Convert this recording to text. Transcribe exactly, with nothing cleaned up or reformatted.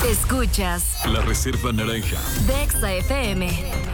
Escuchas La Reserva Naranja de Exa F M.